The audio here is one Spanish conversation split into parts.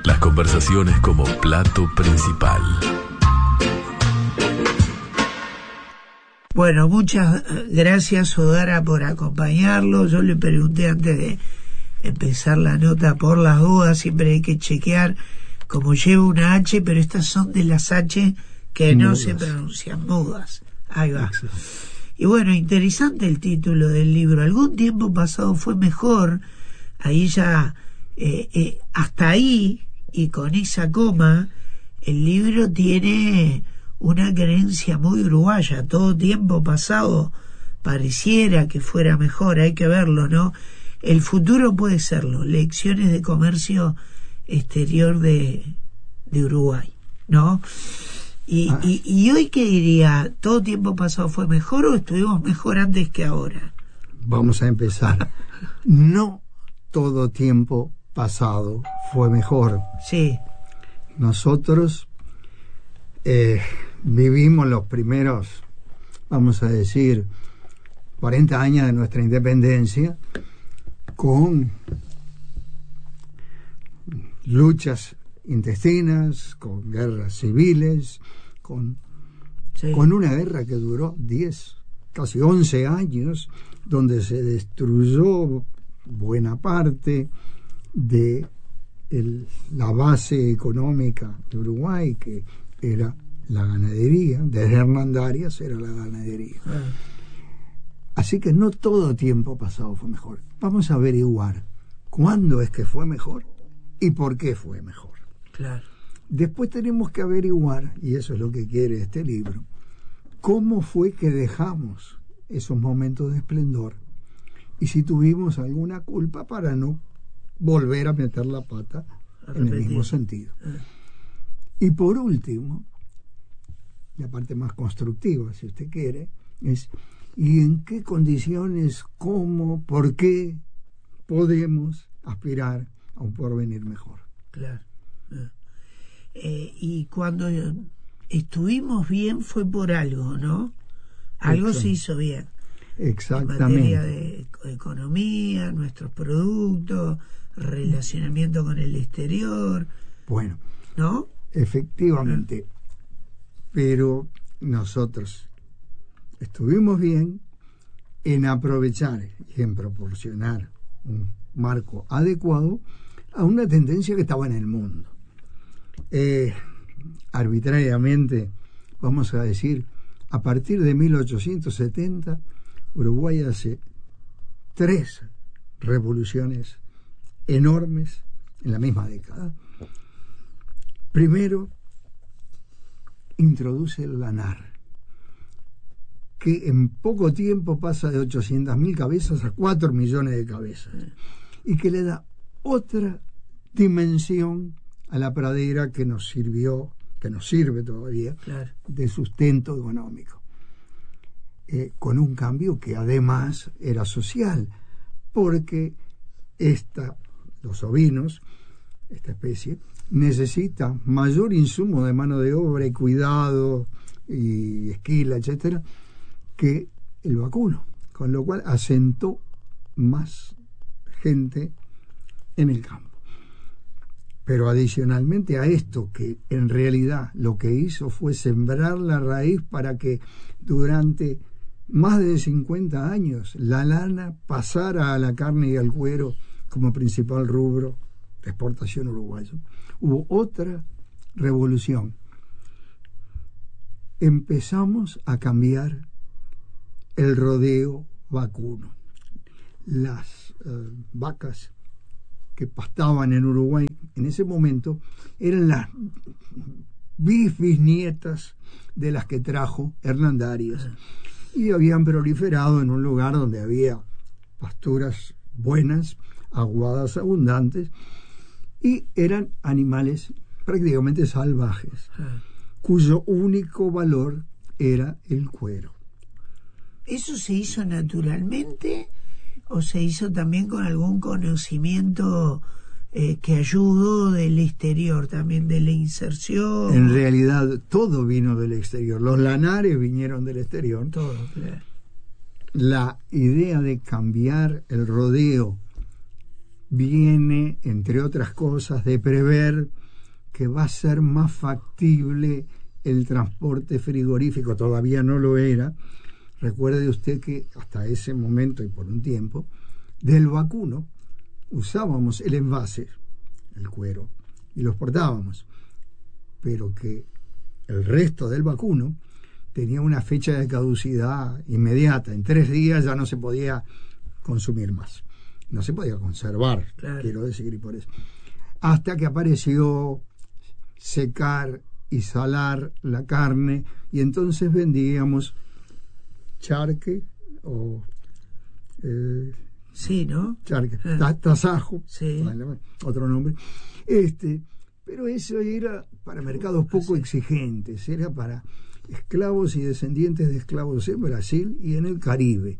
Las conversaciones como plato principal. Bueno, muchas gracias, Odara, por acompañarlo. Yo le pregunté antes de empezar la nota por las dudas, siempre hay que chequear cómo lleva una H, pero estas son de las H que no mudas. Se pronuncian, mudas. Ahí va. Exacto. Y bueno, interesante el título del libro. Algún tiempo pasado fue mejor. Ahí ya, hasta ahí, y con esa coma, el libro tiene una creencia muy uruguaya. Todo tiempo pasado pareciera que fuera mejor, hay que verlo, ¿no? El futuro puede serlo. Lecciones de comercio exterior de Uruguay, ¿no? Y hoy, ¿qué diría? ¿Todo tiempo pasado fue mejor o estuvimos mejor antes que ahora? Vamos a empezar. No todo tiempo pasado fue mejor. Sí. Nosotros vivimos los primeros, vamos a decir, 40 años de nuestra independencia con luchas intestinas, con guerras civiles, con una guerra que duró 10, casi 11 años, donde se destruyó buena parte de la base económica de Uruguay, que era la ganadería. Desde Hernandarias era la ganadería. Así que no todo tiempo pasado fue mejor. Vamos a averiguar cuándo es que fue mejor y por qué fue mejor. Claro. Después tenemos que averiguar, y eso es lo que quiere este libro, cómo fue que dejamos esos momentos de esplendor y si tuvimos alguna culpa para no volver a meter la pata en el mismo sentido. Y por último, la parte más constructiva, si usted quiere, es ¿y en qué condiciones, cómo, por qué podemos aspirar a un porvenir mejor? Claro. Y cuando estuvimos bien fue por algo, ¿no? Algo se hizo bien. Exactamente. En materia de economía, nuestros productos, relacionamiento con el exterior. Bueno, ¿no? Efectivamente. Pero nosotros estuvimos bien en aprovechar y en proporcionar un marco adecuado a una tendencia que estaba en el mundo. Arbitrariamente, vamos a decir, a partir de 1870, Uruguay hace 3 revoluciones enormes en la misma década. Primero, introduce el lanar, que en poco tiempo pasa de 800.000 cabezas a 4 millones de cabezas, y que le da otra dimensión a la pradera que nos sirve todavía, claro, de sustento económico, con un cambio que además era social, porque los ovinos, esta especie, necesita mayor insumo de mano de obra y cuidado y esquila, etcétera, que el vacuno, con lo cual asentó más gente en el campo. Pero adicionalmente a esto, que en realidad lo que hizo fue sembrar la raíz para que durante más de 50 años la lana pasara a la carne y al cuero como principal rubro de exportación uruguayo. Hubo otra revolución. Empezamos a cambiar el rodeo vacuno. Las vacas que pastaban en Uruguay en ese momento eran las bisnietas de las que trajo Hernandarias, y habían proliferado en un lugar donde había pasturas buenas, aguadas abundantes, y eran animales prácticamente salvajes, cuyo único valor era el cuero. ¿Eso se hizo naturalmente o se hizo también con algún conocimiento que ayudó del exterior, también de la inserción? En realidad todo vino del exterior. Los lanares vinieron del exterior. Todo, claro. La idea de cambiar el rodeo viene, entre otras cosas, de prever que va a ser más factible el transporte frigorífico. Todavía no lo era. Recuerde usted que hasta ese momento y por un tiempo, del vacuno usábamos el envase, el cuero, y lo exportábamos, pero que el resto del vacuno tenía una fecha de caducidad inmediata. En 3 días ya no se podía consumir más, no se podía conservar, claro. Quiero decir, y por eso, hasta que apareció secar y salar la carne, y entonces vendíamos charque o sí, ¿no? Charque, tasajo, sí. Otro nombre. Pero eso era para mercados poco exigentes, era para esclavos y descendientes de esclavos en Brasil y en el Caribe.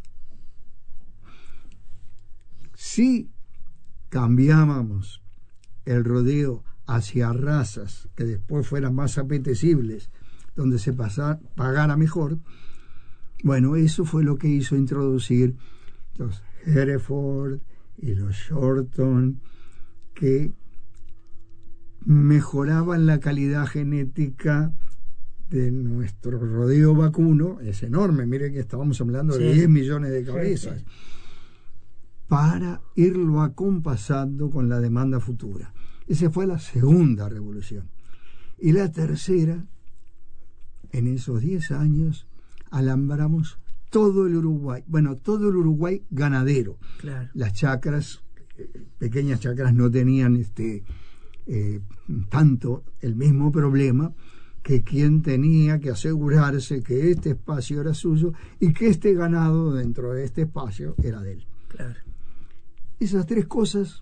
Si cambiábamos el rodeo hacia razas que después fueran más apetecibles, donde se pagara mejor, bueno, eso fue lo que hizo introducir los Hereford y los Shorton, que mejoraban la calidad genética de nuestro rodeo vacuno. Es enorme, miren que estábamos hablando de 10 millones de cabezas, sí. Para irlo acompasando con la demanda futura. Esa fue la segunda revolución. Y la tercera, en esos 10 años, alambramos todo el Uruguay, todo el Uruguay ganadero. Claro. Las chacras, pequeñas chacras, no tenían tanto el mismo problema que quien tenía que asegurarse que este espacio era suyo y que este ganado dentro de este espacio era de él. Claro. Esas 3 cosas,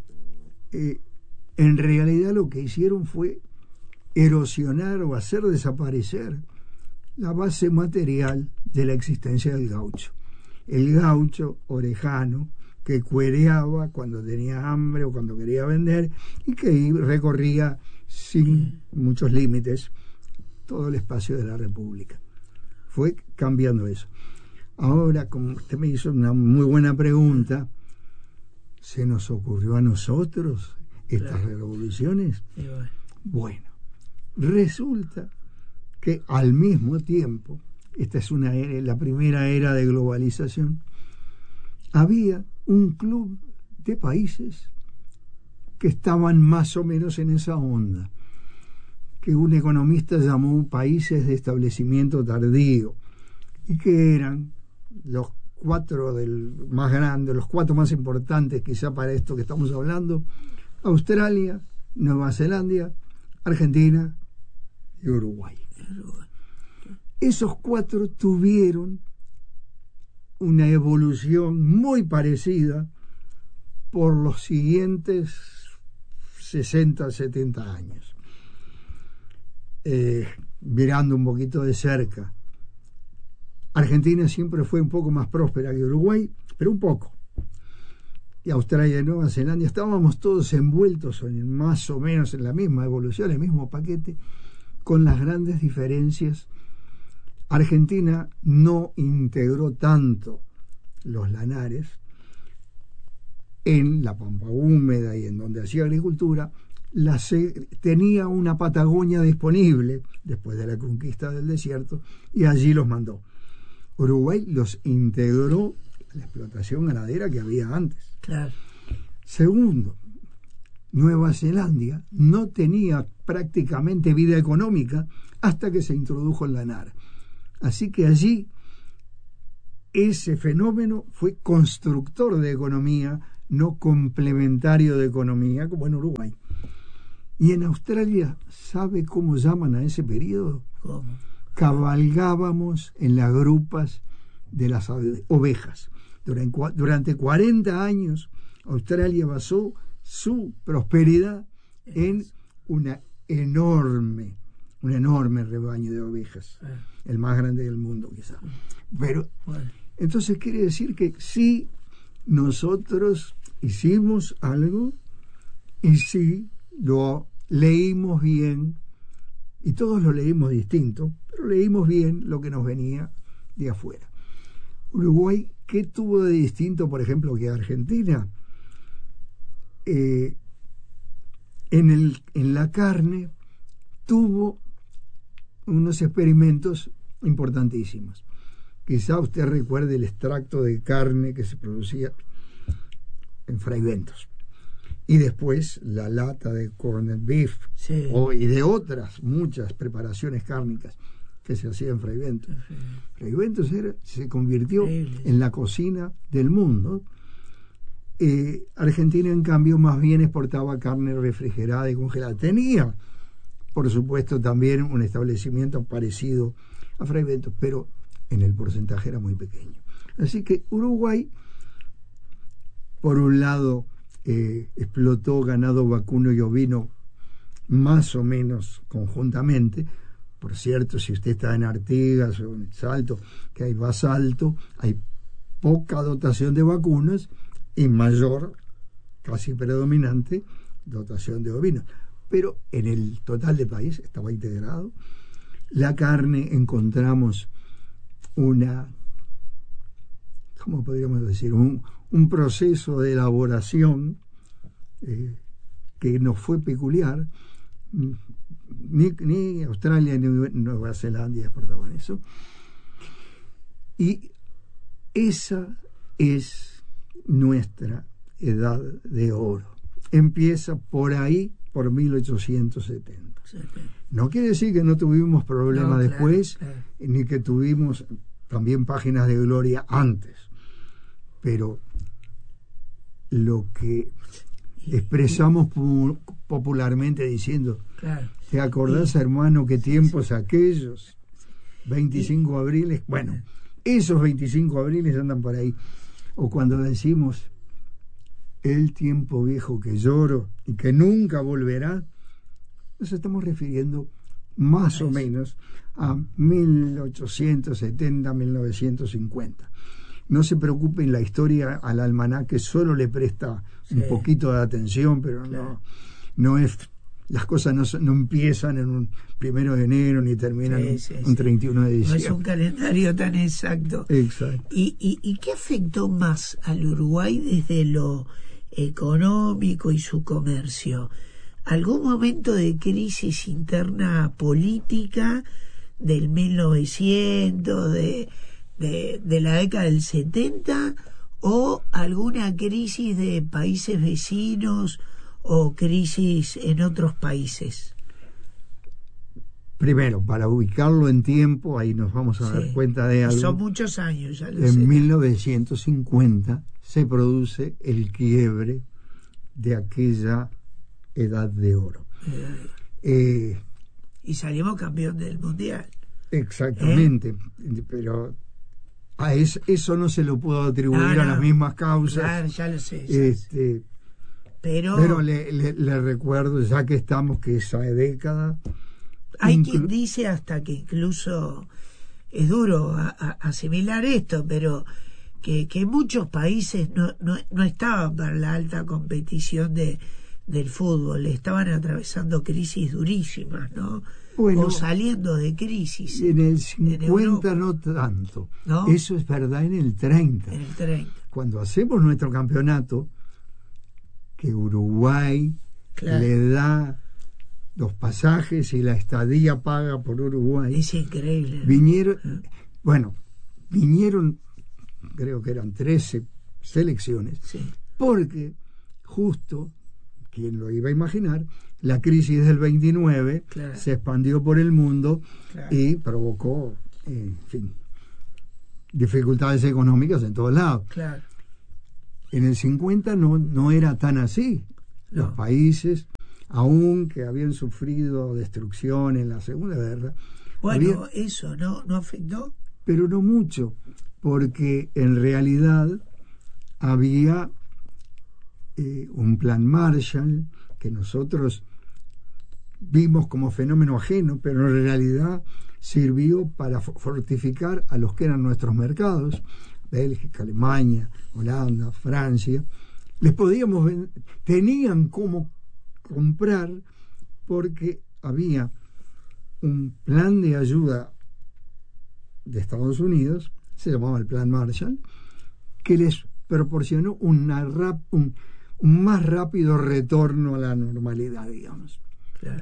en realidad lo que hicieron fue erosionar o hacer desaparecer la base material de la existencia del gaucho. El gaucho orejano que cuereaba cuando tenía hambre o cuando quería vender y que recorría sin muchos límites todo el espacio de la República. Fue cambiando eso. Ahora, como usted me hizo una muy buena pregunta, ¿se nos ocurrió a nosotros estas revoluciones? Bueno, resulta que al mismo tiempo, esta es la primera era de globalización, había un club de países que estaban más o menos en esa onda, que un economista llamó países de establecimiento tardío, y que eran los 4 más grandes, los 4 más importantes quizá para esto que estamos hablando: Australia, Nueva Zelanda, Argentina y Uruguay. Esos 4 tuvieron una evolución muy parecida por los siguientes 60, 70 años. Mirando un poquito de cerca, Argentina siempre fue un poco más próspera que Uruguay, pero un poco. Y Australia y Nueva Zelanda estábamos todos envueltos más o menos en la misma evolución, el mismo paquete, con las grandes diferencias. Argentina no integró tanto los lanares en la pampa húmeda y en donde hacía agricultura. Tenía una Patagonia disponible después de la conquista del desierto y allí los mandó. Uruguay los integró a la explotación ganadera que había antes. Claro. Segundo, Nueva Zelanda no tenía prácticamente vida económica hasta que se introdujo el lanar. Así que allí ese fenómeno fue constructor de economía, no complementario de economía, como en Uruguay. Y en Australia, ¿sabe cómo llaman a ese periodo? ¿Cómo? Cabalgábamos en las grupas de las ovejas. Durante 40 años, Australia basó su prosperidad en un enorme rebaño de ovejas, el más grande del mundo quizá. Pero entonces quiere decir que sí, nosotros hicimos algo y sí lo leímos bien, y todos lo leímos distinto, pero leímos bien lo que nos venía de afuera. Uruguay, ¿qué tuvo de distinto, por ejemplo, que Argentina? en la carne tuvo unos experimentos importantísimos. Quizá usted recuerde el extracto de carne que se producía en Fraiventos. Y después la lata de corned beef, Sí. y de otras muchas preparaciones cárnicas que se hacían en Fraiventos. Fraiventos se convirtió Increíble. en la cocina del mundo. Argentina, en cambio, más bien exportaba carne refrigerada y congelada. Tenía, por supuesto, también un establecimiento parecido a Fraiventos, pero en el porcentaje era muy pequeño. Así que Uruguay, por un lado, explotó ganado vacuno y ovino más o menos conjuntamente. Por cierto, si usted está en Artigas o en Salto, que hay basalto, hay poca dotación de vacunos y mayor, casi predominante, dotación de ovinos. Pero en el total del país estaba integrado. La carne encontramos ¿cómo podríamos decir? Un proceso de elaboración que nos fue peculiar. Ni Australia ni Nueva Zelanda exportaban eso. Y esa es nuestra edad de oro. Empieza por ahí, por 1870. No quiere decir que no tuvimos problemas después, claro. ni que tuvimos también páginas de gloria antes. Pero lo que expresamos popularmente diciendo, Claro. ¿te acordás, hermano, qué tiempos aquellos? 25 abriles. Bueno, esos 25 abriles andan por ahí. O cuando decimos el tiempo viejo que lloro y que nunca volverá, nos estamos refiriendo más o menos a 1870, 1950. No se preocupen, la historia al almanaque solo le presta un poquito de atención, pero no es, las cosas no empiezan en un 1 de enero ni terminan un 31 de diciembre. No es un calendario tan exacto. Exacto. ¿Y qué afectó más al Uruguay desde lo económico y su comercio? ¿Algún momento de crisis interna política del 1900, de la década del 70, o alguna crisis de países vecinos o crisis en otros países? Primero, para ubicarlo en tiempo, ahí nos vamos a dar cuenta de algo. Son muchos años, ya lo sé. En 1950 se produce el quiebre de aquella edad de oro. Y salimos campeón del mundial. Exactamente, pero a eso no se lo puedo atribuir a las mismas causas. Claro, ya lo sé. Pero le recuerdo, ya que estamos, que esa década... Hay quien dice hasta que incluso es duro asimilar esto, pero que muchos países no estaban para la alta competición del fútbol, estaban atravesando crisis durísimas, ¿no? Bueno, o saliendo de crisis. En el 50 no tanto. ¿No? Eso es verdad en el 30. En el 30. Cuando hacemos nuestro campeonato, que Uruguay le da los pasajes y la estadía paga por Uruguay. Es increíble. Vinieron, creo que eran 13 selecciones, porque justo, ¿quién lo iba a imaginar? La crisis del 29 se expandió por el mundo y provocó, dificultades económicas en todos lados. Claro. En el 50 no era tan así. Los países, aunque habían sufrido destrucción en la Segunda Guerra... Bueno, eso no afectó. Pero no mucho, porque en realidad había un plan Marshall que nosotros vimos como fenómeno ajeno, pero en realidad sirvió para fortificar a los que eran nuestros mercados, Bélgica, Alemania, Holanda, Francia. Les podíamos tenían cómo comprar, porque había un plan de ayuda de Estados Unidos, se llamaba el plan Marshall, que les proporcionó un más rápido retorno a la normalidad, digamos. Claro.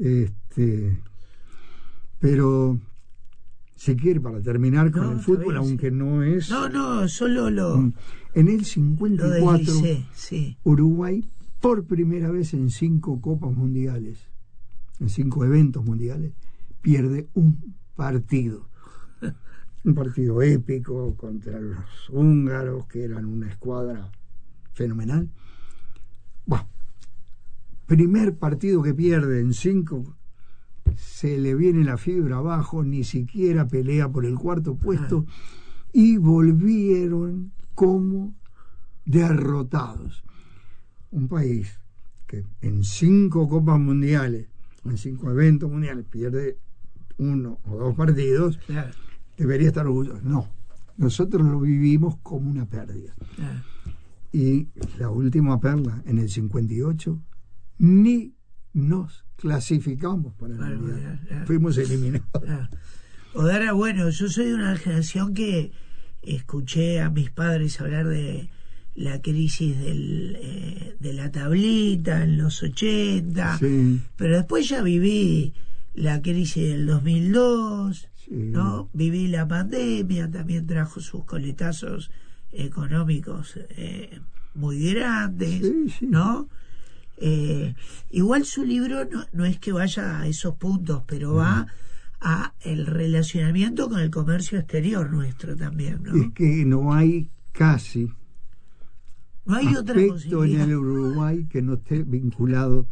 Pero si quiere, para terminar con el fútbol, aunque no es... No, solo lo... En el 54, lo deslicé, sí. Uruguay, por primera vez en 5 copas mundiales, en 5 eventos mundiales, pierde un partido. Un partido épico contra los húngaros, que eran una escuadra fenomenal. Bueno, primer partido que pierde en 5, se le viene la fibra abajo, ni siquiera pelea por el cuarto puesto, y volvieron como derrotados. Un país que en 5 copas mundiales, en 5 eventos mundiales, pierde 1 o 2 partidos, claro, debería estar orgulloso. No, nosotros lo vivimos como una pérdida. claro. Y la última perla, en el 58, ni nos clasificamos para el mundial. Claro. Fuimos eliminados. Claro. Odara, bueno, yo soy de una generación que escuché a mis padres hablar de la crisis de la tablita en los 80, Sí. pero después ya viví la crisis del 2002, Sí. ¿no? Viví la pandemia, también trajo sus coletazos económicos muy grandes, Sí. ¿no? Igual su libro no es que vaya a esos puntos, pero va a el relacionamiento con el comercio exterior nuestro también, ¿no? Es que no hay casi No hay otra aspecto posibilidad. en el Uruguay que no esté vinculado.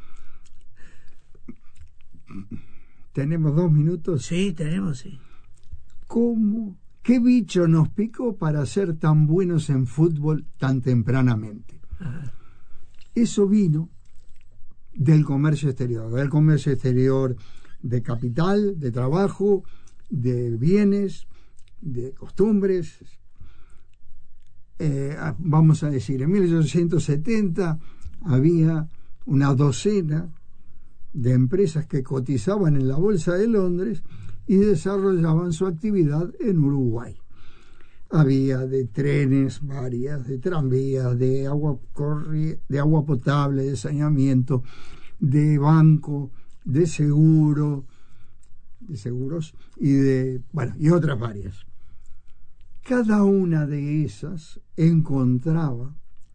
Tenemos 2 minutos. Sí, tenemos, sí. ¿Qué bicho nos picó para ser tan buenos en fútbol tan tempranamente? Ajá. Eso vino del comercio exterior de capital, de trabajo, de bienes, de costumbres. Vamos a decir, en 1870 había una docena de empresas que cotizaban en la Bolsa de Londres y desarrollaban su actividad en Uruguay. Había de trenes varias, de tranvías, de agua potable, de saneamiento, de banco, de seguros y otras varias. Cada una de esas encontraba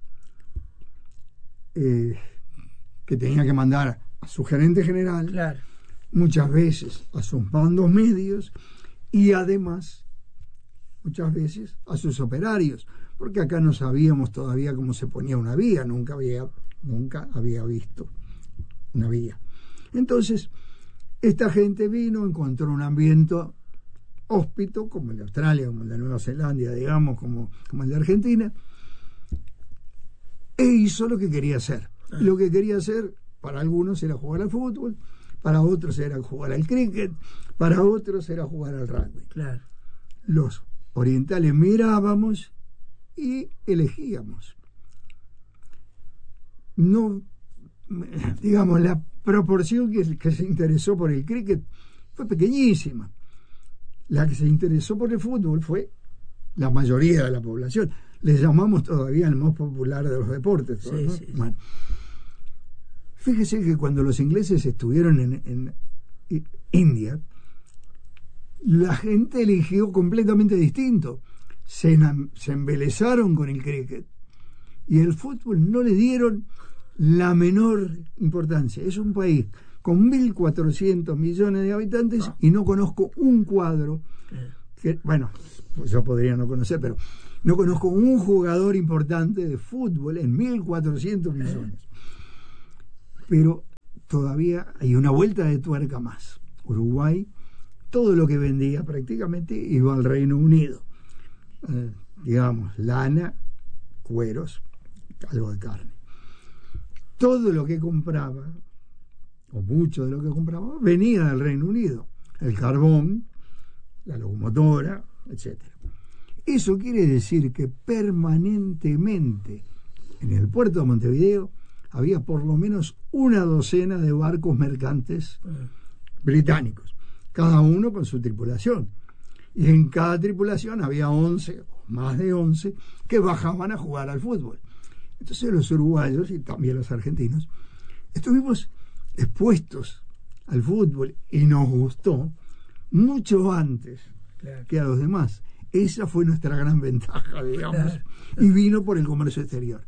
que tenía que mandar a su gerente general, Claro. muchas veces a sus mandos medios y además muchas veces a sus operarios, porque acá no sabíamos todavía cómo se ponía una vía, nunca había visto una vía. Entonces, esta gente vino, encontró un ambiente hóspito, como el de Australia, como el de Nueva Zelanda, digamos, como el de Argentina, e hizo lo que quería hacer. Lo que quería hacer, para algunos era jugar al fútbol, para otros era jugar al cricket, para otros era jugar al rugby. Claro. Los orientales mirábamos y elegíamos. No, digamos, la proporción que se interesó por el cricket fue pequeñísima. La que se interesó por el fútbol fue la mayoría de la población. Le llamamos todavía el más popular de los deportes. Sí, ¿no? sí. Bueno, fíjese que cuando los ingleses estuvieron en India, la gente eligió completamente distinto. Se embelezaron con el cricket y el fútbol no le dieron la menor importancia. Es un país con 1.400 millones de habitantes y no conozco un cuadro que, bueno, pues yo podría no conocer, pero no conozco un jugador importante de fútbol en 1.400 millones. Pero todavía hay una vuelta de tuerca más. Uruguay, todo lo que vendía prácticamente iba al Reino Unido. Digamos, lana, cueros, algo de carne. Todo lo que compraba, o mucho de lo que compraba, venía del Reino Unido. El carbón, la locomotora, etc. Eso quiere decir que permanentemente en el puerto de Montevideo había por lo menos una docena de barcos mercantes británicos, cada uno con su tripulación. Y en cada tripulación había 11, o más de 11, que bajaban a jugar al fútbol. Entonces los uruguayos y también los argentinos estuvimos expuestos al fútbol y nos gustó mucho antes que a los demás. Esa fue nuestra gran ventaja, digamos, y vino por el comercio exterior.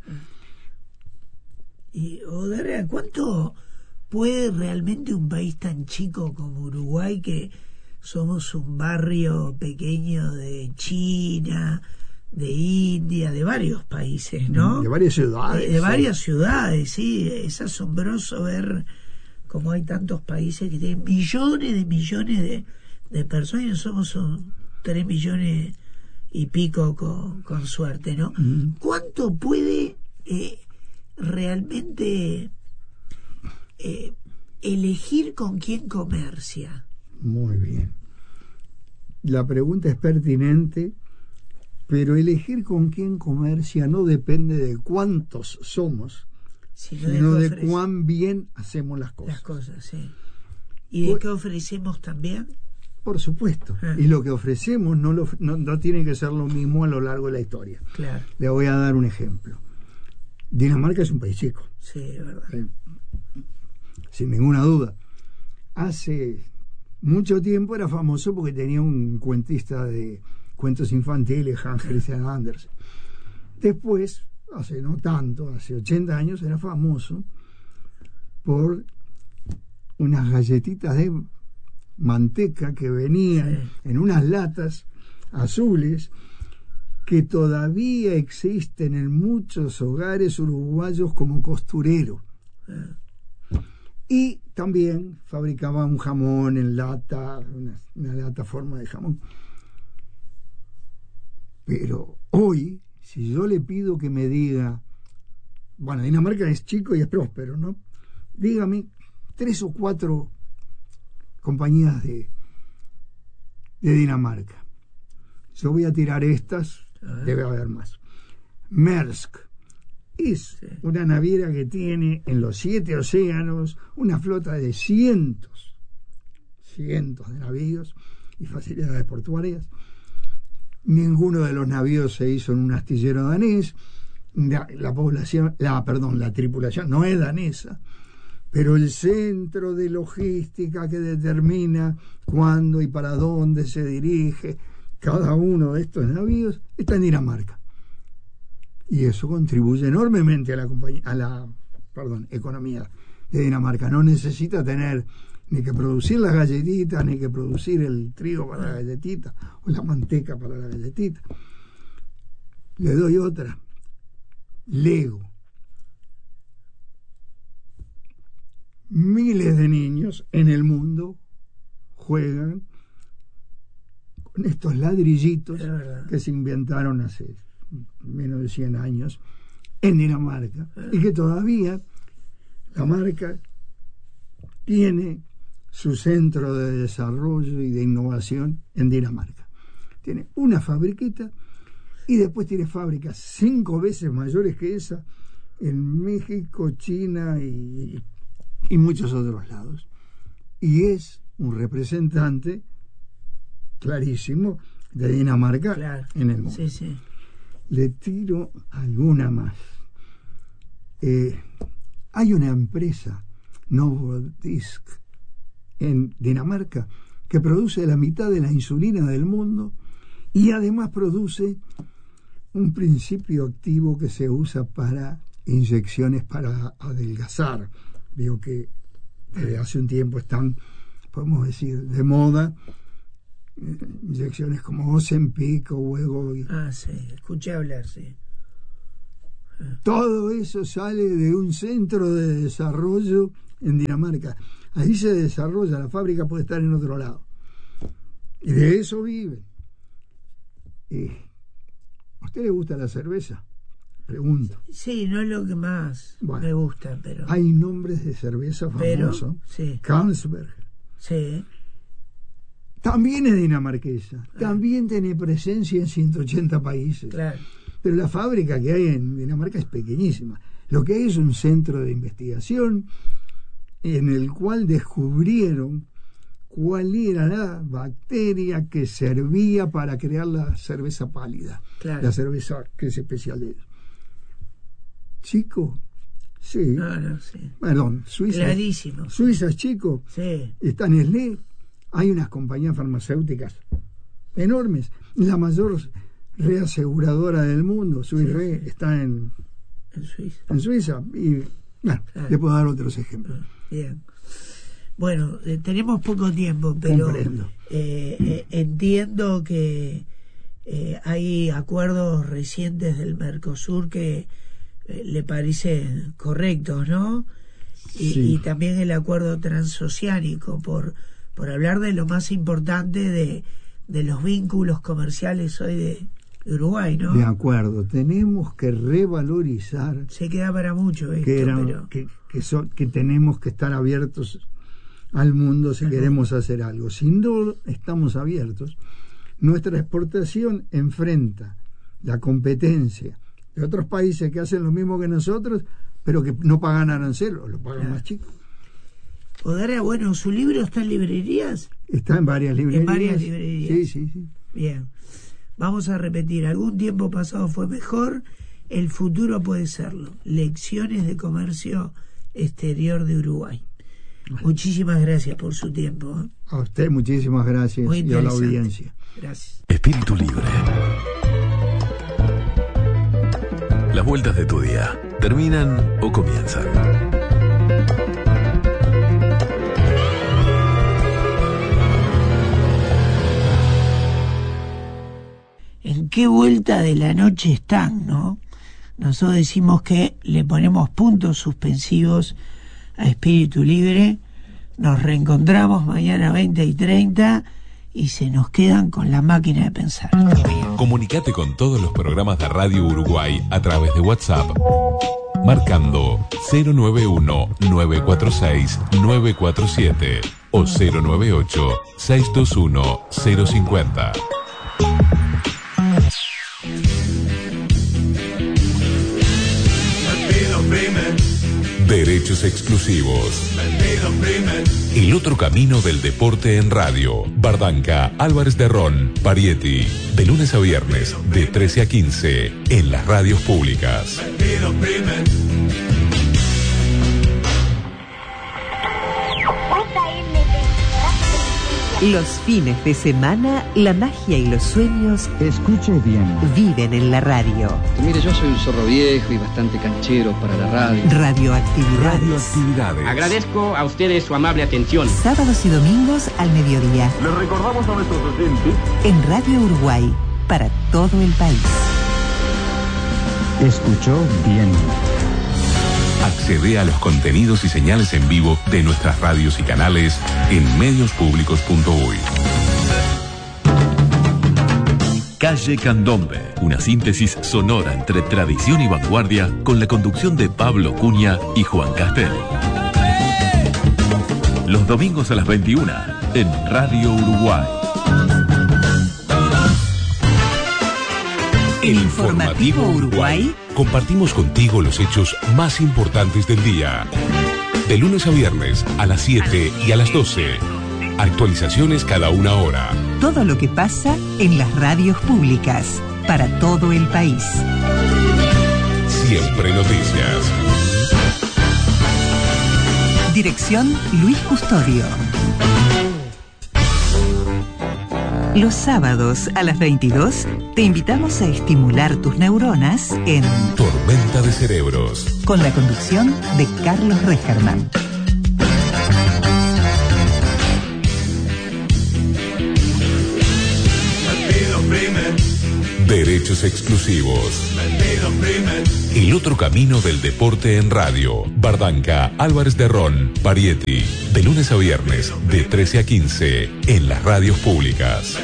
Y Odarra, ¿cuánto puede realmente un país tan chico como Uruguay, que somos un barrio pequeño de China, de India, de varios países, ¿no? De varias ciudades. De varias ciudades, sí. Es asombroso ver cómo hay tantos países que tienen millones de personas, y nosotros somos 3 millones y pico con suerte, ¿no? ¿Cuánto puede realmente elegir con quién comercia? Muy bien. La pregunta es pertinente, pero elegir con quién comercia no depende de cuántos somos, sino de cuán bien hacemos las cosas. Las cosas, sí. ¿Y de qué ofrecemos también? Por supuesto. Y lo que ofrecemos no tiene que ser lo mismo a lo largo de la historia. Claro. Le voy a dar un ejemplo. Dinamarca es un país chico. Sí, es verdad. Sin ninguna duda. Hace mucho tiempo era famoso porque tenía un cuentista de cuentos infantiles, Hans Christian Andersen. Después, hace no tanto, hace 80 años, era famoso por unas galletitas de manteca que venían en unas latas azules que todavía existen en muchos hogares uruguayos como costurero. Y también fabricaba un jamón en lata, una lata forma de jamón. Pero hoy, si yo le pido que me diga, bueno, Dinamarca es chico y es próspero, ¿no? Dígame 3 o 4 compañías de Dinamarca. Yo voy a tirar estas, debe haber más. Maersk es una naviera que tiene en los 7 océanos una flota de cientos de navíos y facilidades portuarias. Ninguno de los navíos se hizo en un astillero danés. La tripulación no es danesa, pero el centro de logística que determina cuándo y para dónde se dirige cada uno de estos navíos está en Dinamarca. Y eso contribuye enormemente a la economía de Dinamarca. No necesita tener ni que producir las galletitas, ni que producir el trigo para la galletita, o la manteca para la galletita. Le doy otra. Lego. Miles de niños en el mundo juegan con estos ladrillitos que se inventaron hace menos de 100 años en Dinamarca, y que todavía la marca tiene su centro de desarrollo y de innovación en Dinamarca. Tiene una fabriquita y después tiene fábricas 5 veces mayores que esa en México, China y muchos otros lados. Y es un representante clarísimo de Dinamarca en el mundo. Sí. Le tiro alguna más. Hay una empresa, Novo Nordisk, en Dinamarca, que produce la mitad de la insulina del mundo y además produce un principio activo que se usa para inyecciones para adelgazar. Digo que desde hace un tiempo están, podemos decir, de moda inyecciones como Ozempic o Wegovy. Sí, escuché hablar, sí. Todo eso sale de un centro de desarrollo en Dinamarca. Ahí se desarrolla, la fábrica puede estar en otro lado. Y de eso viven. ¿A usted le gusta la cerveza? Pregunto. Sí, no es lo que más me gusta, pero... Hay nombres de cerveza famosos. Carlsberg. Sí. También es dinamarquesa. También tiene presencia en 180 países. Claro. Pero la fábrica que hay en Dinamarca es pequeñísima. Lo que hay es un centro de investigación en el cual descubrieron cuál era la bacteria que servía para crear la cerveza pálida, la cerveza que es especial de ellos. chico. Sí. No, sí. Perdón, Suiza. Clarísimo. Suiza es chico. Sí. Está Nestlé. Hay unas compañías farmacéuticas enormes. La mayor reaseguradora del mundo, Swiss Re, está en Suiza. Y bueno, claro. Le puedo dar otros ejemplos. Bien. Bueno, tenemos poco tiempo, pero entiendo que hay acuerdos recientes del Mercosur que le parecen correctos, ¿no? Y también el acuerdo transoceánico, por hablar de lo más importante de los vínculos comerciales hoy de Uruguay, ¿no? De acuerdo, tenemos que revalorizar. Se queda para mucho esto, que tenemos que estar abiertos al mundo si queremos hacer algo. Si no estamos abiertos, nuestra exportación enfrenta la competencia de otros países que hacen lo mismo que nosotros, pero que no pagan arancel o lo pagan más chico. Odarea, bueno, ¿su libro está en librerías? Está en varias librerías. En varias librerías. Sí. Bien. Vamos a repetir. Algún tiempo pasado fue mejor, el futuro puede serlo. Lecciones de comercio exterior de Uruguay. Muchísimas gracias por su tiempo. A usted muchísimas gracias y a la audiencia. Gracias. Espíritu Libre. Las vueltas de tu día, ¿terminan o comienzan? ¿En qué vuelta de la noche están, no? Nosotros decimos que le ponemos puntos suspensivos a Espíritu Libre. Nos reencontramos mañana 20:30 y se nos quedan con la máquina de pensar. Comunicate con todos los programas de Radio Uruguay a través de WhatsApp, marcando 091-946-947 o 098-621-050. Derechos exclusivos. El otro camino del deporte en radio. Bardanca, Álvarez de Ron, Parietti. De lunes a viernes, de 13 a 15, en las radios públicas. Los fines de semana, la magia y los sueños, escuche bien, viven en la radio. Mire, yo soy un zorro viejo y bastante canchero para la radio. Radioactividades. Agradezco a ustedes su amable atención. Sábados y domingos al mediodía. Les recordamos a nuestros oyentes en Radio Uruguay, para todo el país. Escuchó bien. Accede a los contenidos y señales en vivo de nuestras radios y canales en mediospublicos.uy. Calle Candombe, una síntesis sonora entre tradición y vanguardia con la conducción de Pablo Cunha y Juan Castel. Los domingos a las 21 en Radio Uruguay. El Informativo Uruguay. Compartimos contigo los hechos más importantes del día. De lunes a viernes a las 7 y a las 12. Actualizaciones cada una hora. Todo lo que pasa en las radios públicas para todo el país. Siempre noticias. Dirección Luis Custodio. Los sábados a las 22 te invitamos a estimular tus neuronas en Tormenta de Cerebros, con la conducción de Carlos Recherman. Derechos exclusivos. El otro camino del deporte en radio. Bardanca, Álvarez de Ron, Parietti. De lunes a viernes, de 13 a 15, en las radios públicas.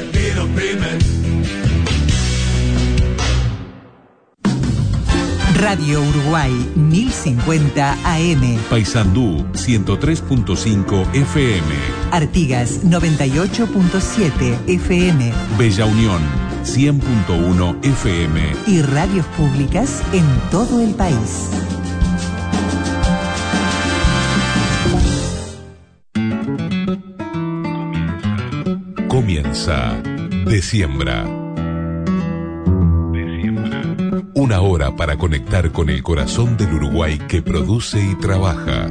Radio Uruguay 1050 AM. Paysandú 103.5 FM. Artigas 98.7 FM. Bella Unión 100.1 FM. Y radios públicas en todo el país. Comienza De Siembra. Una hora para conectar con el corazón del Uruguay que produce y trabaja.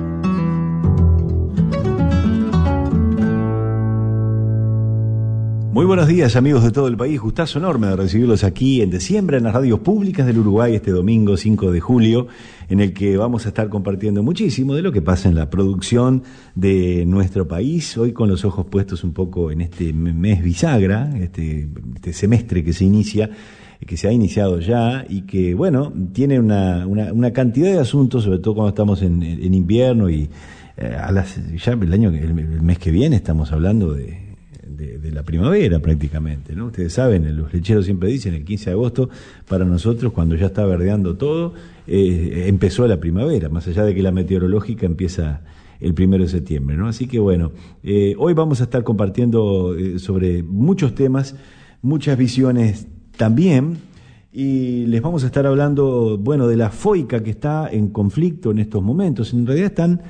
Muy buenos días, amigos de todo el país. Gustazo enorme de recibirlos aquí en De Siembra, en las radios públicas del Uruguay, este domingo 5 de julio, en el que vamos a estar compartiendo muchísimo de lo que pasa en la producción de nuestro país. Hoy con los ojos puestos un poco en este mes bisagra, este semestre que se inicia, que se ha iniciado ya y que, bueno, tiene una cantidad de asuntos, sobre todo cuando estamos en invierno y ya el mes que viene estamos hablando de la primavera prácticamente, ¿no? Ustedes saben, los lecheros siempre dicen el 15 de agosto, para nosotros cuando ya está verdeando todo, empezó la primavera, más allá de que la meteorológica empieza el 1 de septiembre, ¿no? Así que bueno, hoy vamos a estar compartiendo sobre muchos temas, muchas visiones también, y les vamos a estar hablando, bueno, de la FOICA que está en conflicto en estos momentos. En realidad están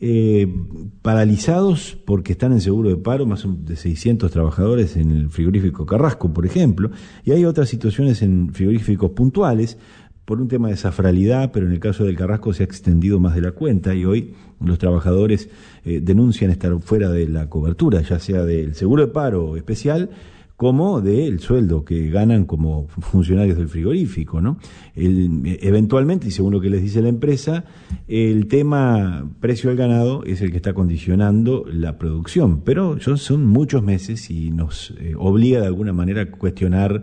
paralizados porque están en seguro de paro, más de 600 trabajadores en el frigorífico Carrasco, por ejemplo, y hay otras situaciones en frigoríficos puntuales por un tema de zafralidad, pero en el caso del Carrasco se ha extendido más de la cuenta y hoy los trabajadores denuncian estar fuera de la cobertura, ya sea del seguro de paro especial como del sueldo que ganan como funcionarios del frigorífico, ¿no? Eventualmente, y según lo que les dice la empresa, el tema precio del ganado es el que está condicionando la producción, pero son muchos meses y nos obliga de alguna manera a cuestionar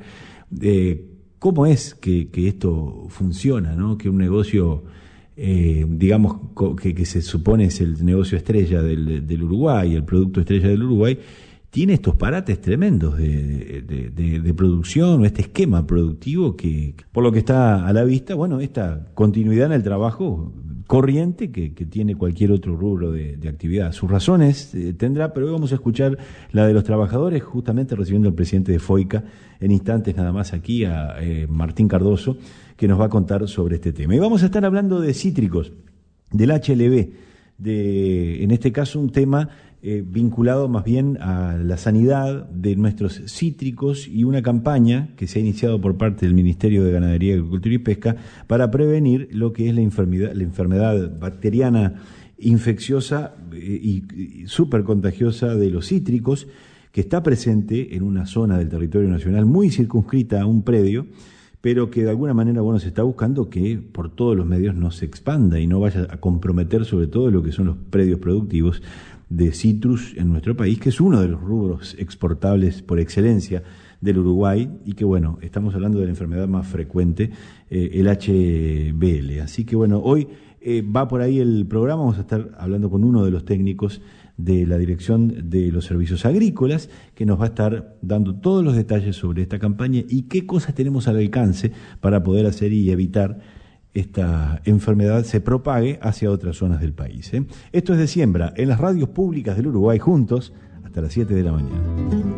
cómo es que esto funciona, ¿no? Que un negocio, digamos, que se supone es el negocio estrella del Uruguay, el producto estrella del Uruguay, tiene estos parates tremendos de producción, este esquema productivo que, por lo que está a la vista, bueno, esta continuidad en el trabajo corriente que tiene cualquier otro rubro de actividad. Sus razones tendrá, pero hoy vamos a escuchar la de los trabajadores, justamente recibiendo al presidente de FOICA en instantes nada más aquí, a Martín Cardoso, que nos va a contar sobre este tema. Y vamos a estar hablando de cítricos, del HLB, en este caso un tema vinculado más bien a la sanidad de nuestros cítricos y una campaña que se ha iniciado por parte del Ministerio de Ganadería, Agricultura y Pesca para prevenir lo que es la enfermedad bacteriana infecciosa y súper contagiosa de los cítricos, que está presente en una zona del territorio nacional muy circunscrita a un predio, pero que de alguna manera, bueno, se está buscando que por todos los medios no se expanda y no vaya a comprometer sobre todo lo que son los predios productivos de citrus en nuestro país, que es uno de los rubros exportables por excelencia del Uruguay y que, bueno, estamos hablando de la enfermedad más frecuente, el HBL. Así que, bueno, hoy va por ahí el programa, vamos a estar hablando con uno de los técnicos de la Dirección de los Servicios Agrícolas, que nos va a estar dando todos los detalles sobre esta campaña y qué cosas tenemos al alcance para poder hacer y evitar esta enfermedad se propague hacia otras zonas del país. Esto es De Siembra, en las radios públicas del Uruguay, juntos hasta las 7 de la mañana.